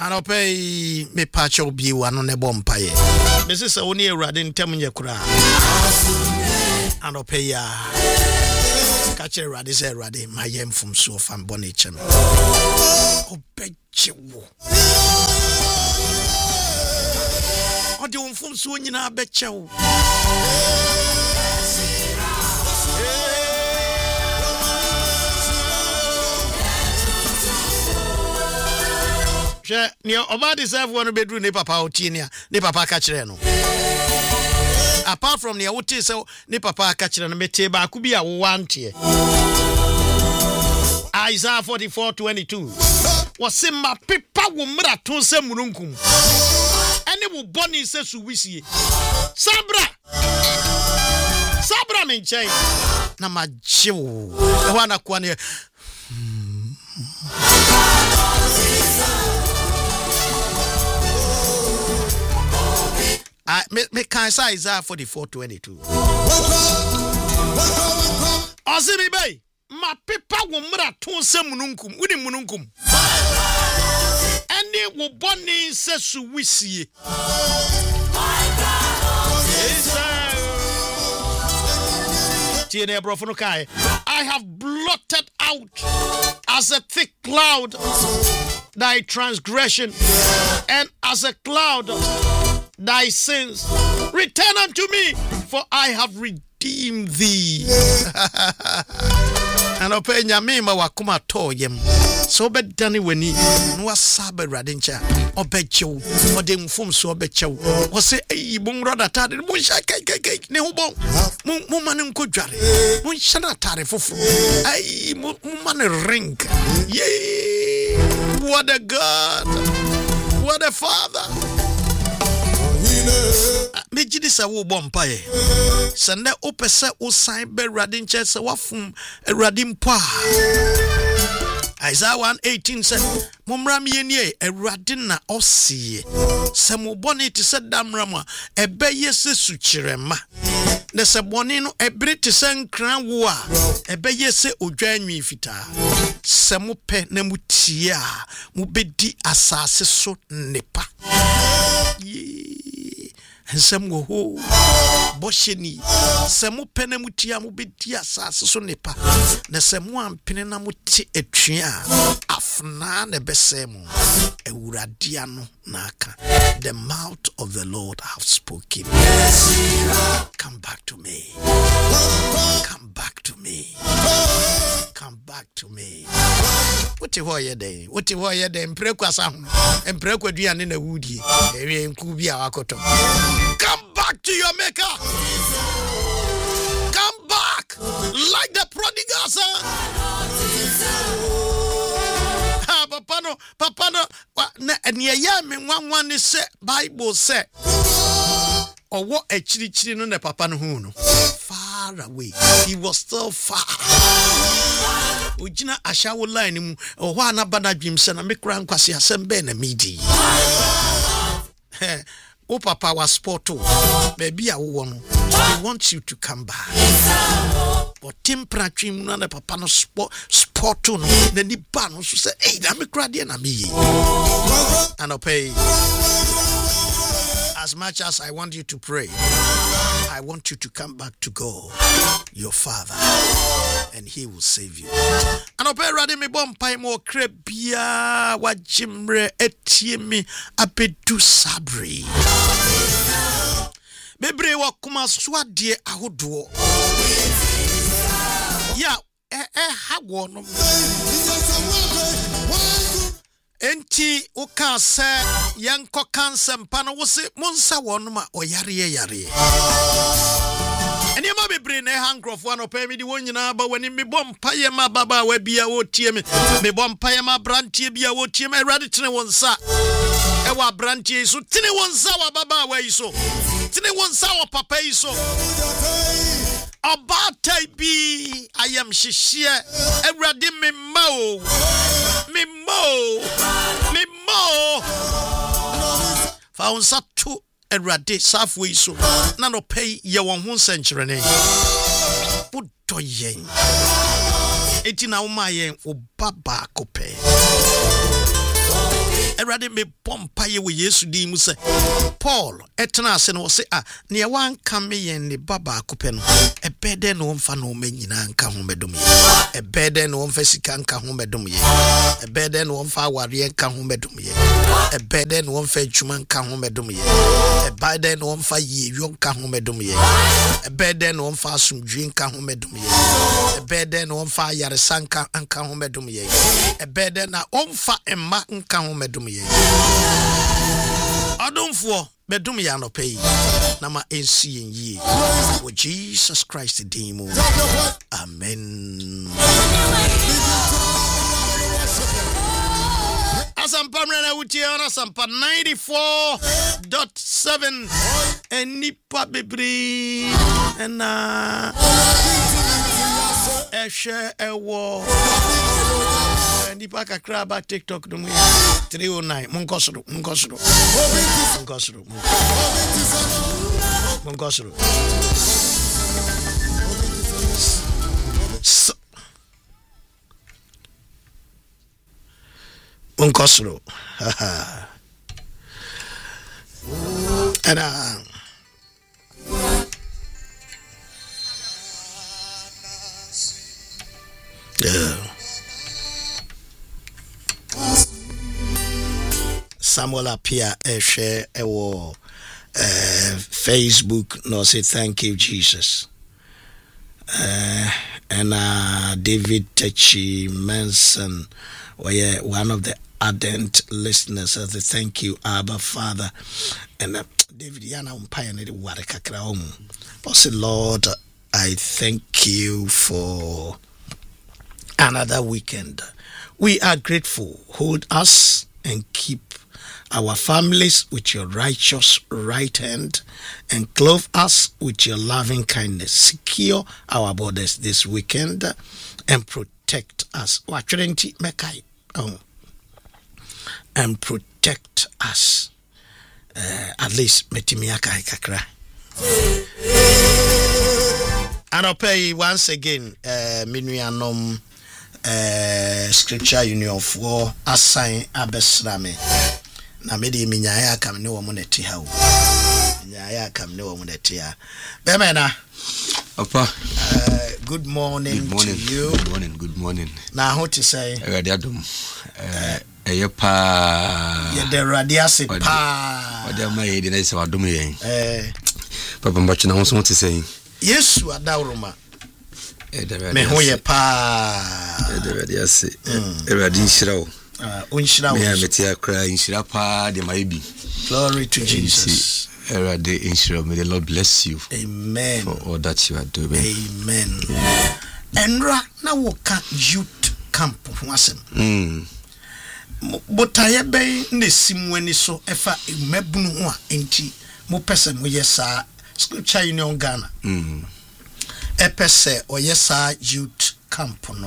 Ano pay me pacho bi wano ne bompaye. Bese se oni Awurade ntem nye kura. Ano pay ya. Kache Awurade se Awurade mayem fum so fam boni chem. Obechewo. Ode umfum so nyina abechewo. Ni oba deserve one bedroom ne papa otinia ne papa ka kire no apart from ne wote se ne papa ka kire no mete ba ku bi a wo wante Isaiah 44:22 wose ma pepa wo mra to se mununkum ene wo boni se suwisie sabra menchai na majewo e wana kwa ne me can say Isaiah 44:22. Ozimi bay ma pepa wo mra to se mununkum wudi mununkum ene wo boni se suwisie tiene brofono kai I have blotted out as a thick cloud thy transgression and as a cloud thy sins. Return unto me, for I have redeemed thee. And open yamima wakuma toyem. So bed dani weni no sabe radincha obecho odem fum so obecho o se eyi bon roda tade mo sha kai ne hubon mo manu nkodware mo shana tare fofo ai mo manu ring yeah what a God, what a Father. Me gidi sa wo bompaye sende opese o sign be radinche se wafum radim pa Isaiah 1:18 said mumra mienie Awurade na osie se mo boni ti se damrama ebeye se suchirema ne se boni no ebre ti se nkran wo a ebeye se odwanwi fita se mo pe na mutia mo bedi asase so nepa nsem go ho bosheni semu pene mutia mu bedi asase so nepa na semu ampene na muti etwea afna na besemu Awurade ano naka the mouth of the Lord have spoken. Come back to me, come back to me, come back to me. What you hear there? What you hear there? Empreku sam, empreku duane na wudi. Ewe nku bi awakoto. Come back to your maker. Come back like the prodigal son. Papa no na eniya me nwanwan se Bible say owo achirichiri no na papa no hu no far away. He was still far. Ojina ashawo line mu oho anabana dwim se na mekura nkwase asem be na midi. O papa was sporto baby a wo no he wants you to come back. But temperature mu na papa no sporto no na ni ba no so say hey na mekura de na me and pay. As much as I want you to pray, I want you to come back to God, your Father, and He will save you. And obey ready me bompai mo krebia wajimre etiemi abedu sabri. Bebre wa kuma swade ahodo. Ya hawo no. Enti uka se yanko cancer mpano wose monsa wonuma oyare eni ma bebre na handcroft one opa mi di wonyina ba wani me bompaye ma baba wa bia wotie me bompaye ma brantie bia wotie me Awurade tene wonsa e wa brantie so tene wonsa wa baba wa iso tene wonsa wa papa iso abatai bi ayam hihie Awurade me mo fa unsa to Awurade safwe so na no pay ye won ho nsenkyere ne budoyen eti na wo ma yen wo baba kope Awurade me pompa ye we Yesu di mu se Paul etena ase no se ne wan kan me yen ne baba akopɛ no ebede no mfa no manyina nka ho medom ye ebede no mfa sika nka ho medom ye ebede no mfa aware nka ho medom ye ebede no mfa adwuma nka ho medom ye ebede no mfa yeywo nka ho medom ye ebede no mfa asomdwe nka ho medom ye ebede no mfa yaresa nka ho medom ye ebede na omfa emma nka ho medom ye Adonfo medum ya no pay na ma ensi enyi o Jesus Christ dimo amen Asampa mrena wuti ona sampa 94.7 enipa bebri na eshe ewo nipa kakra ba TikTok no 309 munkosoro and Samuel appear share Facebook no say thank you Jesus and David Techi Manson one of the ardent listeners of the thank you Abba Father and David yana umpire ne ware kakra say Lord I thank you for another weekend. We are grateful. Hold us and keep our families with your righteous right hand and clothe us with your loving kindness. Secure our borders this weekend and protect us. And protect us. At least metimiaka kakra. And I'll pay once again minuanom scripture union for assign abesrame na mede minyaya kam ne wo moneti ha wo minyaya kam ne wo moneti ha bemena Papa good morning to you. Good morning na how to say radiadum pa ye de radiase pa wada ma ye de na se wadum yen papa mbachi na ho so to say Yesu adawroma me ho ye pa radiase radin shirawo unshira me ametia kra inshira pa de maibi. Glory to Jesus. Erade inshira, may the Lord bless you. Amen. For all that you are doing. Amen. Enra na woka youth camp wasem. Botaye be ne simwani so efa mebunu ho a enti mo pese mo yesa scripture union Ghana. Epese oyesa youth camp no.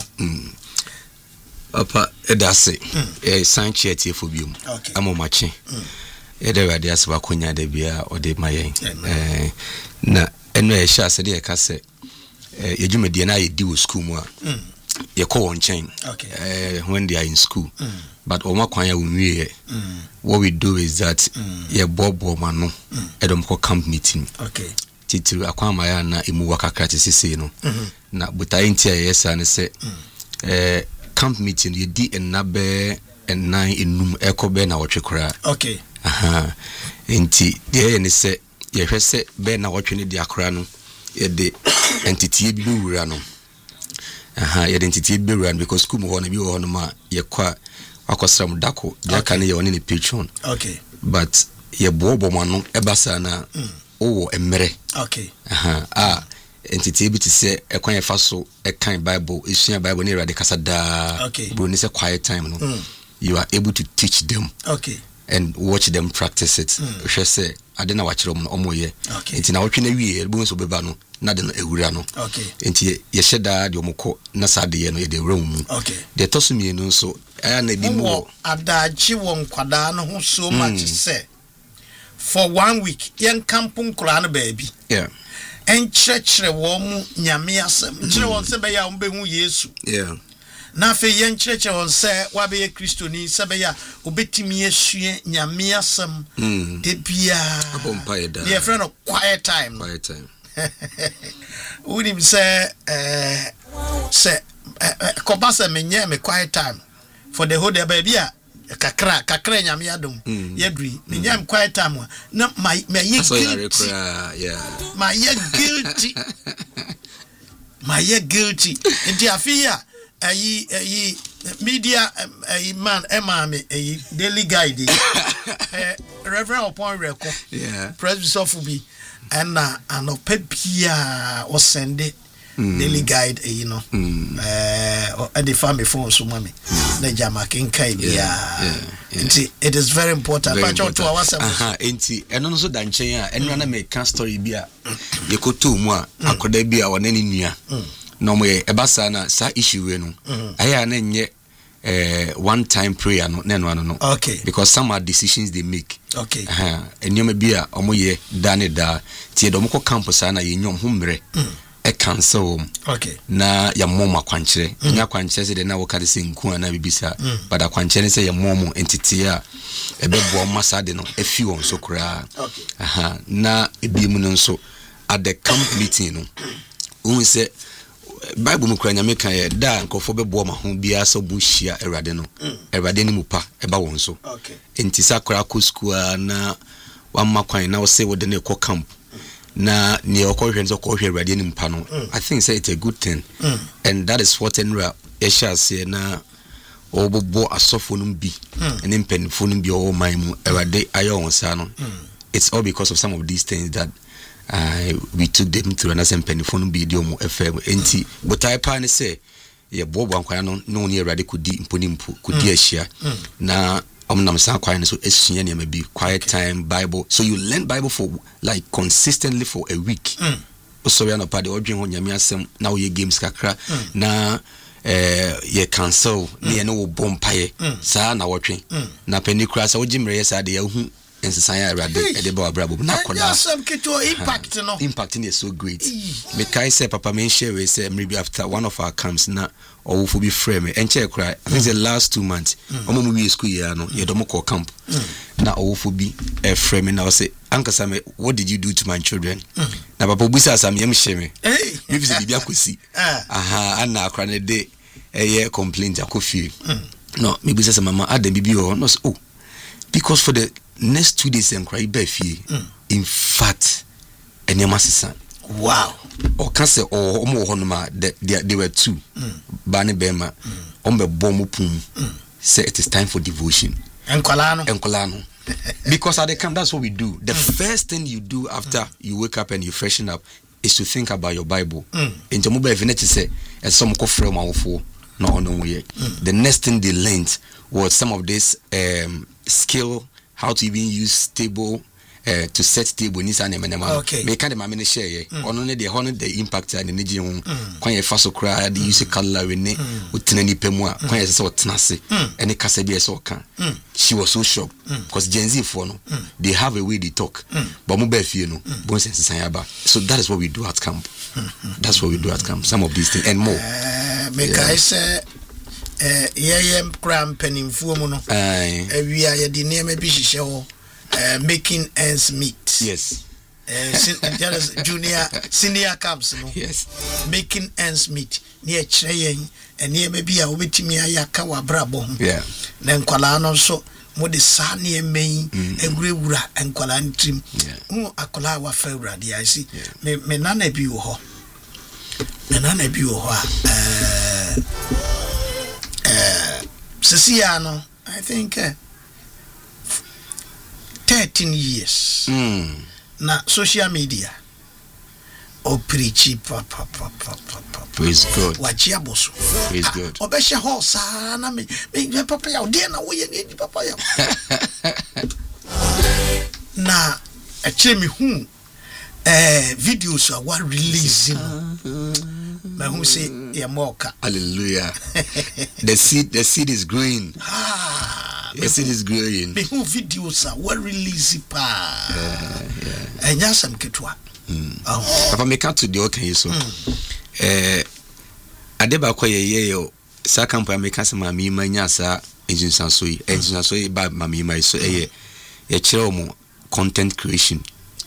Papa edase sanche etiefo okay. Amomache ede radias ba konya de bia ode mayen na eno e sha se de ka se yedwumedie na yedi wo school mu a ye ko won chen when they are in school but o makwan ya wonwie what we do is that ye bobo mano edom ko camp meeting titiru akwan ma ya na emu wakakra sese no na butai ntia yesa ne se camp meeting you di enabe ennan enum ekobe na wotwe kora enti de ne se ye hwese be na wotwe ne di akora no ye de entity bi wura no ye de entity bi wura because school mo na bi wo no ma ye kwa akosram dako de aka ne ye woni ne patron but ye bobo mano ebasa na owo emere entity bi to say ekwan fa so ekan Bible esua Bible ne rade kasa da bro ne say quiet time no you are able to teach them and watch them practice it hwe say ade na wachiro no omoye enti na wotwe na wie bo so beba no na de no ewura no enti ye hyeda de omko na sade ye no ye de wura mu de tosumi no so na bi mo adaji won kwada no ho so much say for 1 week yen kampun kura no baabi en church wo mu nyame asem chire won se be ya umbe hu Yesu na fe yen kyerɛkyerɛ wɔn sɛ wabɛyɛ kristoni sɛ bɛyɛ obetimi asua nyame asɛm de bia ne friend of quiet time unim sɛ koba sɛ menye me quiet time for the whole day baby a kakra nyame adom yadri menye me quiet time na my guilty my guilty nti afia ayi media man emame ayi daily guide reverend upon record presbyter bi and anopepia or send it daily guide you know at the family phone so mami na jama kenkai bia it is very important but to ourselves enti eno no so da nchen a eno na make story bia yekoto mu a akoda bia wonani nua no mo ebasa na sa issue we no aya na nye one time prayer no no okay because some are decisions they make okay enyoma bia omoye da ne da tie do mko campus na yenyom ho mre e cancel okay na ya mom akwankyere nya kwankyere se de na wo kade se nku na bibisa but akwankyere se ya mom entity a ebebo masa de no afi won so kura okay na ebiemu no so at the camp meeting no un se Bible mu kura nyame kan ye da nkofo bebo ma ho bia so bu hia Awurade no Awurade ni mu pa eba won so okay entisa kura ko school na wa makwan na wo se wo de na ko camp na ne okohwe nzo ko hwe Awurade ni mpa no I think say it's a good thing and that is what enra yeshase na obobo asofo no bi ene mpanifo no bi o man mu Awurade ayo won sa no it's all because of some of these things that we took them to another penifone video mu FM enti botai pa ne say ye bobo ankwan no ne Awurade kudi mponimpo kudi ahia na omnam san kwan ne so asua ne ma bi quiet time Bible so you learn Bible for like consistently for a week so we na pa de odwen ho nyame asem na wo ye games kakra na ye cancel ne ye no wo bompaye sa na wotwen na penikura sa wo gimre ye sa de yahu ensanya Awurade e ba brabo na kola impact no impact is so great me kai say papa men share we say maybe after one of our camps na owufo bi frame enche kra I think the last 2 months omo we school year no ye do mo camp na owufo bi frame na say ankasa me what did you do to my children na papa busa asam yem share me me say bibia kosi ana akra ne de eye complaint akofi no me busa mama adam bibi o no oh because for the next 2 days and cry befie in fact enema sisa wow o kan se o mo ho no ma they were two ba ne bema on be bom pum say it is time for devotion enkola no because at the camp that's what we do the first thing you do after you wake up and you freshen up is to think about your Bible into mo be veneti say some ko frem awofo no ono we the next thing they learned was some of this skill how to even use table to set table ni sa na menema me kan de ma me share ono ne de hono the impact and energy ho kwan ye fa so kra the use color we ne utena ni pemu a kwan ye se otena se ene kasa bi se okan she was so shocked because Gen Z for no they have a way they talk but mo ba fie no bon sense san ya ba so that is what we do at camp that's what we do at camp some of these things and more me kai say yem kram penimfuo mu no awia ye de niam bi hihye ho making ends meet yes junior senior camps no yes making ends meet ne e kire yen niam bi a obetimi ayaka wa brabo ho na nkwala no so mo de sa ne emen egurewura nkwala ntrim hu akola wa fa Awurade I see me nana bi wo ho Sisiano, I think 13 years. Na social media. O preachy papa. Praise God. Wachia boso. Praise God. Obesha ho sana me papa ya odi na wo ye ni papa ya. Na achemi hu videos are what releasing. But who say Yamoka? Hallelujah. the seed is growing. The seed is growing. But who videos are what releasing and yasam ketwa. Papa make out to the okay so. Adeba ko ye sa camp America se mami manya sa enjinsanso yi ba mami mai so ye kire omo content creation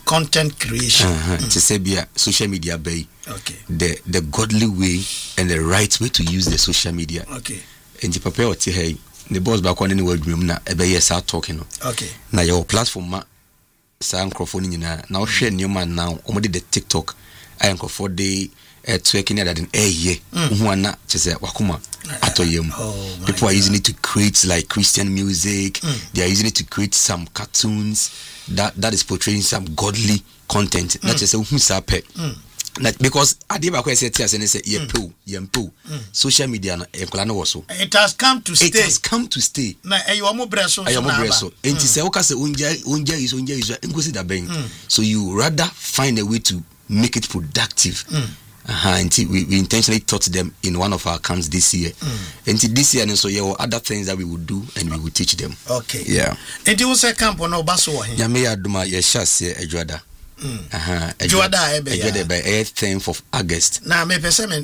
to say be social media bay. Okay. The godly way and the right way to use the social media. Okay. And the prepare what hey the boss back on any word room na ebe yes start talking. Okay. Na your platform ma sa microphone nyina na share new man now omode the TikTok I for the twerking that in ye who na chese wakuma atoyem. People are using it to create like Christian music. They are using it to create some cartoons that is portraying some godly content. Not just who sape. Because adiba kwa say tia say yempo social media na enkola na woso. It has come to stay. It has come to stay. Na ayomo breso so. Enti say woka say onja is enkosi da ben. So you rather find a way to make it productive. We intentionally taught them in one of our camps this year. And this year, and so there were other things that we would do and we would teach them. Okay. Yeah. And you say camp on Obaso? Yamea Duma, Yeshas, Ejuada. Juada, Ejuada by 10th of August. Now, me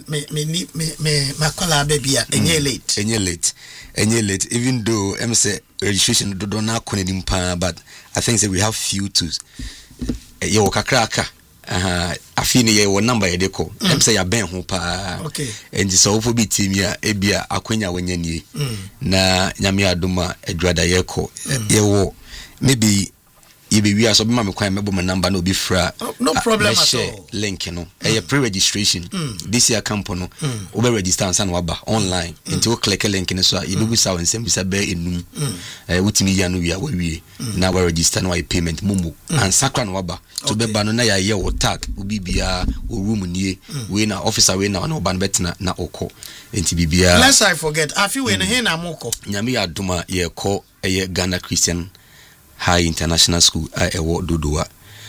Makola baby, and you're late. Even though I'm say registration do not connect but I think that we have few tools. Yo kakraka. Afini ye wo number ye deko em say ya ben ho pa okay and so for bi team ya ebia akwanya wanya nie na nyame adoma adwada ye ko ye wo maybe ye be wi aso be ma me kwan mebo my number no be fra no problem at all link no pre-registration this year camp no we be register and waba online into we click link no so you be sa wonsem bisa be enum wutimi ya no wi a we na we register no payment mumu and sakra no waba to be ba no na ya ye wo tag ubibia wo room nie we na officer we na no ban betina na okọ enti bibia lest I forget afi we na he na moko nyame adoma ye ko Ghana Christian High International School ewo Dodowa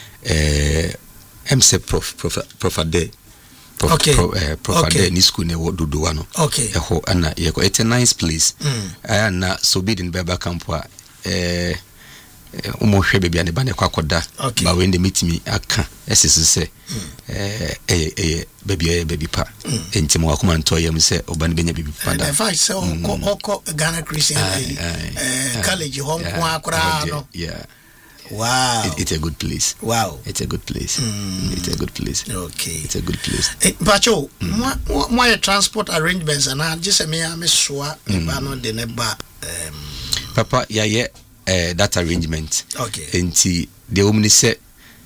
MC Prof Ade Prof Ade ni school ne wo Dodowa no okay eho ana ye ko it's a nice place na so be in Beba camp umo hwe bebia ne ba ne kwakoda ba when the meet me aka esese se baby pa enti mo akoma nto yam se oba ne benya baby pa da fa se oko Ghana Christian college home kwa akra no yeah wow it's a good place it's a good place okay it's a good place bacho mo transport arrangements and just me soa ba no de ne ba papa yeah that arrangement okay enti the omni say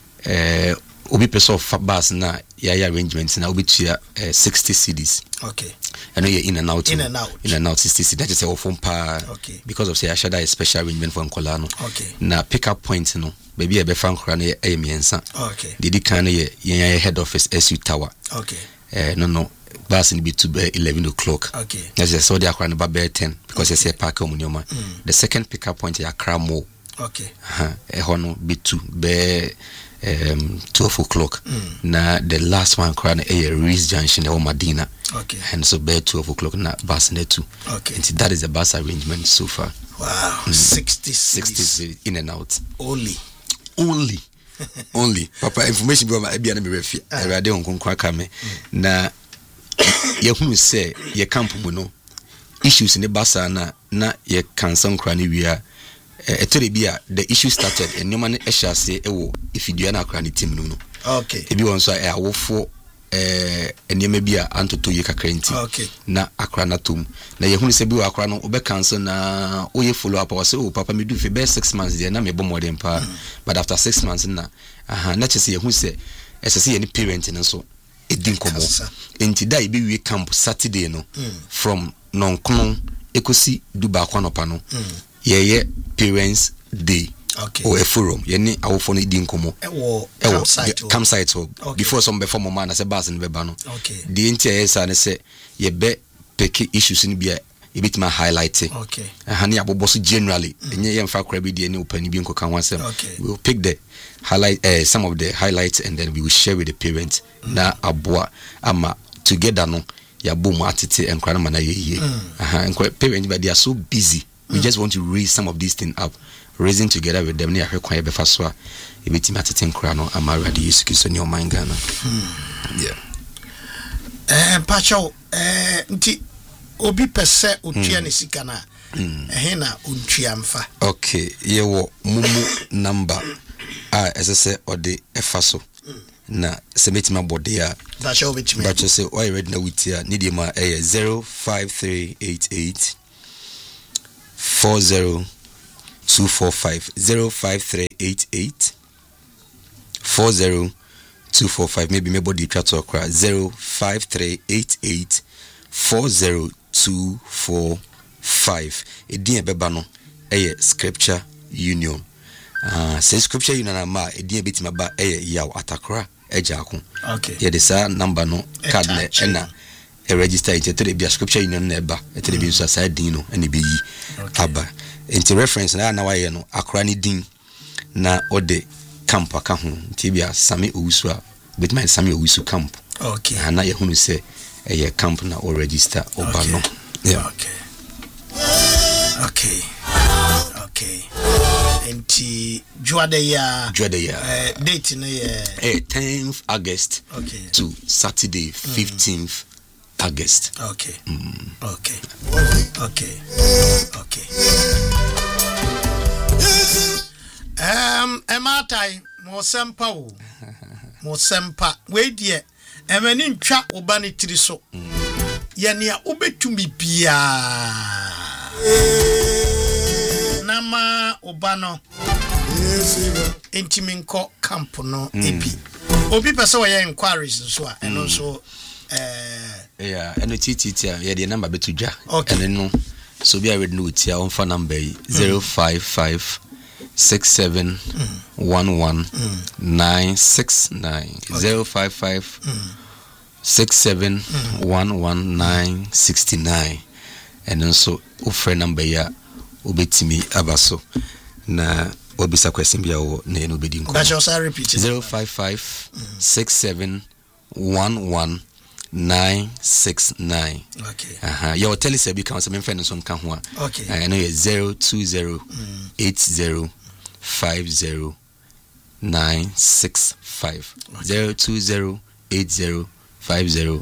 obi person of bus na ya arrangements na obi tua 60 cedis okay I know you're in and out 60 cedis that is a phone pa okay because of say I should a special arrangement for Nkolano okay na pick up point no baby e be fan kora na e miensa okay didi kan ye head office SU Tower okay no bus in be to 11 o'clock okay that's just so they are kora na ba 10 because they say park omunioma the second pick up point ya Accra Mall okay hono be 2 be 12 o'clock na the last one kora na Reese Junction e Madina okay and so be 12 o'clock na bus na 2 okay and that is the bus arrangement so far. Wow 60 in and out only papa information be ma bia na me refi awade onkonkwa ka me na ye hunu se ye camp mu no issues ne basa na ye cancel kra ne wia etere bia the issue started and no man ehase ewo ifidua na kra ne team no okay ebi won so awofo enema bia antoto ye kakrenti okay na akra na tom na ye hunu se bi wa akra no obe cancel na oye follow up was say papa me do for 6 months there na me bo modern pa but after 6 months na na chese ye hunu se esese ye ni parent no so edinkomo enti da ibe we camp Saturday no from nonkono ekosi duba kwanopa no ye parents day okay or a forum ye ni awofo no edinkomo campsite okay. Before some before mama na se bus ni beba no okay the enti yesa ne se ye be pick issues ni bia e bit ma highlight okay hani aboboso generally enye ye mfa kra bi de ni opani bi nkoka wansem okay. We will pick the highlight some of the highlights and then we will share with the parents na aboa ama together no ya boom atete enkra na ye parents but they are so busy we just want to raise some of these things up raising together with them na hwekwa ye befa so a e betima atete enkra no ama radi Yesu Kristo ni omangana yeah pacho nti obi pese otua ne sika na ehena ontua mfa. Okay, yewo mumu number ɛsɛ ɔde ɛfa so na semetima body a that shall be me. But you say why ready now with here need ma 05388 40245 05388 40245 maybe my body try to cry 05388 40245 edin beba no Scripture Union. Say Scripture Union ma edin betima ba yaw atakra ejako. Okay. Yeah, the sa number no card na ena register into the Scripture Union neba to the so side din no and be aba. Into reference na why no akra ni din na ode camp aka ho tibia Sami Owusu a betman Sami Owusu camp. Okay. Ana ye hunu say a camp na or register oba no. Yeah. Okay. Enti Juade ya date na 10th August to Saturday 15th August. Okay. Ematai mo sempa we die emani ntwa oba ne tiri so ye ne a obetumi bia nama oba no entiminko camp no epi obi pese we inquiries so a eno so yeah eno titi ya the number betudwa eno so be ready no tia on phone number 055 6711969 055 6711969 and also offer number ya obetimi abaso na obisa question bia wo na eno bedi nko. That also repeat 055 6711969. Okay. Your telesebi can some friend so nka ho a. Okay. I know 020 80 50 965 020 80 50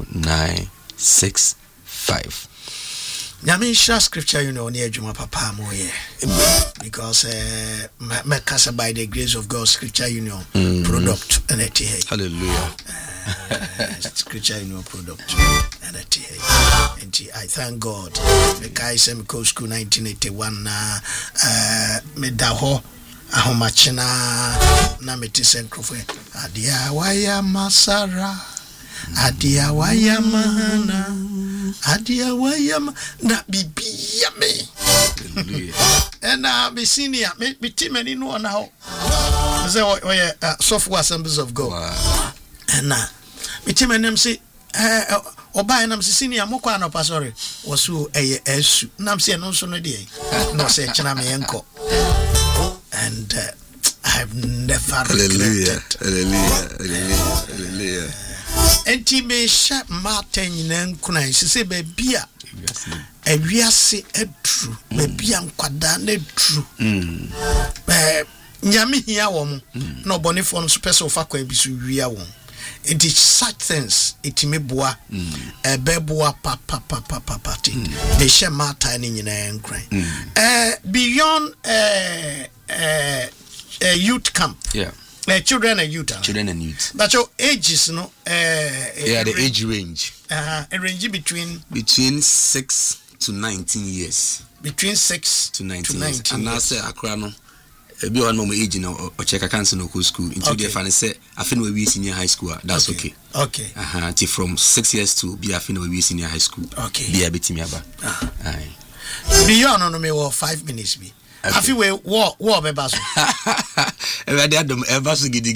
965. Nyame share Scripture Union near Juma Papa Moye because Mekasa by the grace of God Scripture Union product and a TA. Hallelujah. Scripture Union product and a TA. And I thank God. The guy said School 1981 na medaho ahomachina na metisen krofwe adia waya masara adia waya mahana adia waya na bibia me and senior me timani no na ho say we software assemblies of God and me timani say oba na me senior mokwa na pastor wasu esu na me no so no de no say china me enko and I've never regretted. Hallelujah. Enti me sha Martin nankuna sise be bia ewiase edru be bia nkwada na edru nyame hia wo mo na obonefo no so pese ofa kwa bisu wia wo enti such things etime boa ebeboa papa me sha Martin ni nyina nkran beyond youth camp. Yeah. Children and youth. But your ages, no. Yeah, the age range. A range between 6 to 19 years. Between 6 to 19 years. And I say Akrano. Be one moment age no or check a cancer no school. Until the fan say I think we senior high school. That's okay. Okay. From 6 years to be I think we senior high school. Okay. Be a bit me about. Beyond no me 5 minutes be. I feel we war bebaso. Every adam ebaso gidi.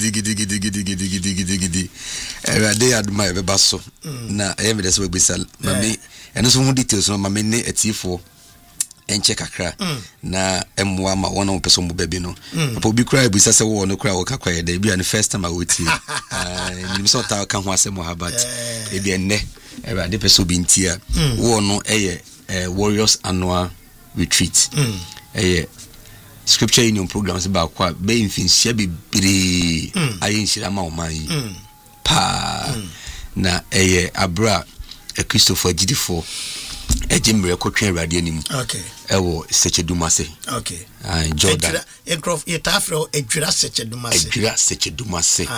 Every day admire bebaso. Na every day we bisal. Mami, and so details no mami ne etifo. En check akra na emwa ma wona person mo baby no. Papa bi kra bi sase wo no kra wo ka kwaye da bi an first time I would see. Nim so ta ka ho asem ha but e bi enne every day person bi ntia wo no Warriors Annual Retreat. Scripture Union programs ba kwa be infinsia bebre ayenhyira ma oman pa na Abra Christopher Gidifo ejimre ko twen radio nim okay ewo Sechedumase okay Jordan Egrof yetafro Ejura Sechedumase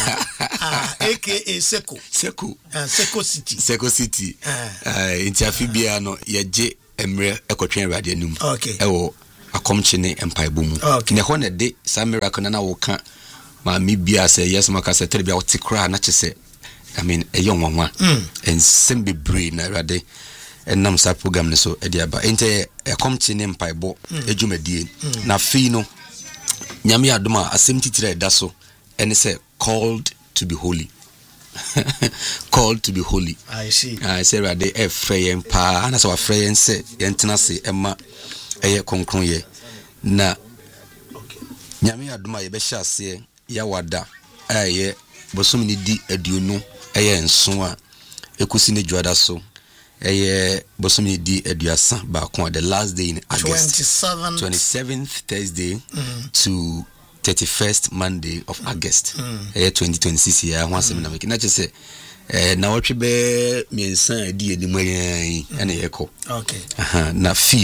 aka Seko City intiafibia no yeje emre ekotwen radio nim ewo akomchine empaibo mu ne ho ne de samira na wo ka ma mi bia say yes maka say tere bia wo tikra na chese I mean a young one and simbi brain na rade and nam sa program ne so ediaba ente e komchine empaibo ejumedie na fi no nyame adoma asem titire da so ene say called to be holy called to be holy. I see. I say rade e freyen pa na so wa freyen se yentena se ema eye konkron ye na nyame adoma ye be hya ase ya wada aye bosom ni di aduonu eye nso a ekusi ne dwada so eye bosom ni di aduasa ba kon the last day in August 27th Thursday to 31st Monday of August 2026 ya ho asem na make na chese na wotwe be miensan di edi mwan ene yeko okay na fee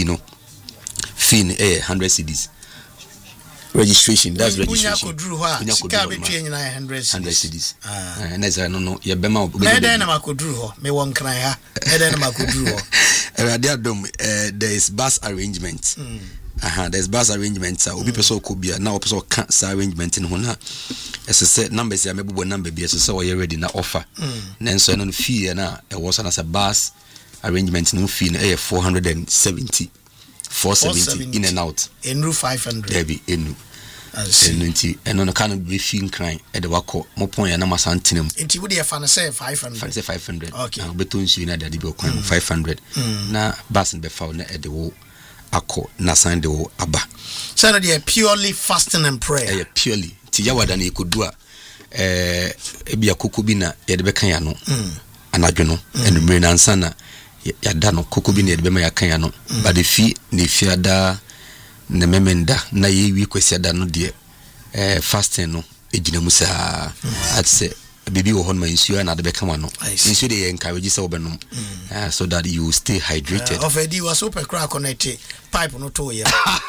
100 cedis registration that's registration unya kodru betwe nyina 100 cedis na za no ye bema na makodru ho me won kran ha na makodru ho there is bus arrangement there's bus arrangement obi person ko bia na person ka sa arrangement no na esese numbers ya mebubo number bia esese wo ye ready na offer na nso no fee na e wo so na sa bus arrangement no fee na 470 in and out enru 500 debi enu nti eno no kan be fee kran e de wako mo pon ya na masantenem nti wo de fa na say 500 okay beton su na de bi okwan 500 na bus be fa na e de wo ako na san de wo aba so they are purely fasting and prayer purely ti yawada na ikodua ebia kokobi na ye de be kan ya no anadwo enumere na ansana ya dano kokobi na ye de be ma ya kan ya no but the fee ne fiada na memenda na ye wi kwesi ada no de fasting no ejina musa at say baby wo hon ma insu na de be kan wa no insu de encourage say obenom so that you stay hydrated of edi was super crack connect pipe no to ye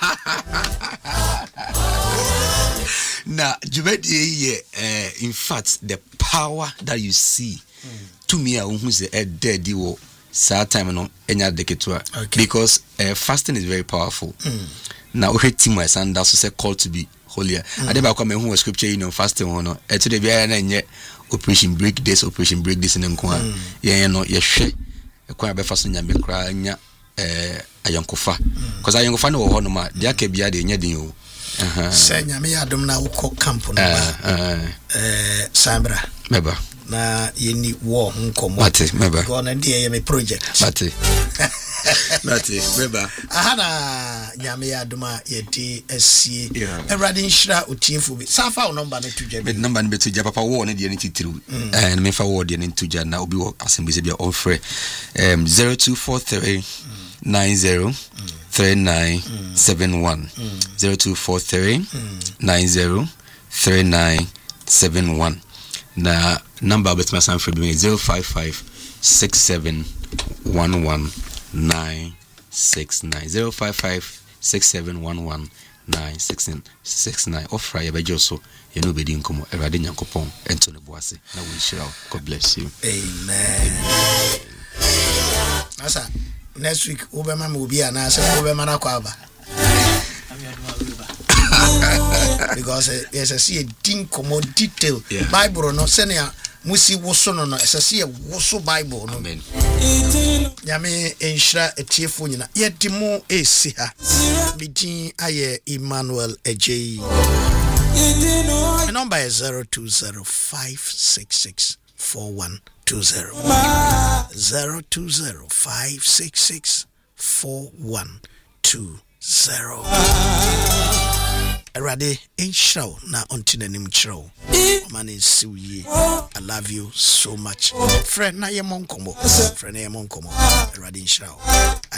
na jubedi ye in fact the power that you see to me who say dead wo sad time no enya deketua because fasting is very powerful na o heti my son that so say called to be holier adeba kwa me hu scripture in fasting hono eto de bia na nye operation break this in nko ye no ye hwe kwa be faso nyame kra nya ayankofa because ayankofa no ho no ma dia ka bia de nya din o se nyame adom na wo camp no Sambra meba na yeni wo nkomo mate meba go na die ye me project mate meba ahana nyame adoma yeti asie Ewrade nhira otiefo bi safa wo number na tuja bi number na betuja papa wo ne die ne titiru and me fa wo die ne tuja na obi wo asembeze bia on free 0243 90 3971 0243 90 3971 na number betma san free 055 67 11 969 055 6711 969 offer ya bejo so ye no bedi nkomo Ewrade Nyankopon ento ne boase na we shira. God bless you. Amen. Asa next week obema me obi ana asa obema na kwaba because yes I see a din komo detail Bible no senia musi woso no esase woso Bible no amen nyame enhira etiefo nyina yedimo esi ha bidin aye Emmanuel Ejei my number is 0205664120 0205664120 Ewrade enhira na ontinanim chiro man is I love you so much friend na ye monkomo Ewrade enhira